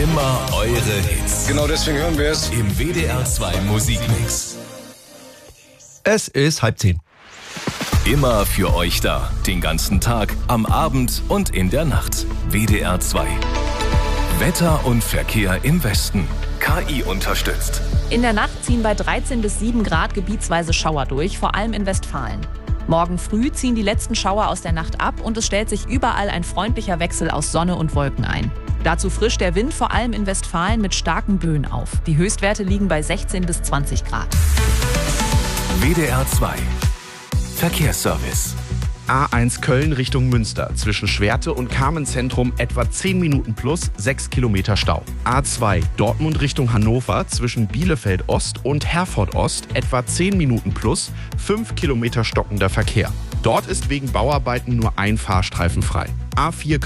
Immer eure Hits. Genau deswegen hören wir es. Im WDR 2 Musikmix. Es ist 9:30. Immer für euch da. Den ganzen Tag, am Abend und in der Nacht. WDR 2. Wetter und Verkehr im Westen. KI unterstützt. In der Nacht ziehen bei 13 bis 7 Grad gebietsweise Schauer durch, vor allem in Westfalen. Morgen früh ziehen die letzten Schauer aus der Nacht ab und es stellt sich überall ein freundlicher Wechsel aus Sonne und Wolken ein. Dazu frischt der Wind vor allem in Westfalen mit starken Böen auf. Die Höchstwerte liegen bei 16 bis 20 Grad. WDR 2. Verkehrsservice. A1 Köln Richtung Münster. Zwischen Schwerte und Carmenzentrum etwa 10 Minuten plus 6 Kilometer Stau. A2 Dortmund Richtung Hannover. Zwischen Bielefeld Ost und Herford Ost etwa 10 Minuten plus 5 Kilometer stockender Verkehr. Dort ist wegen Bauarbeiten nur ein Fahrstreifen frei. A4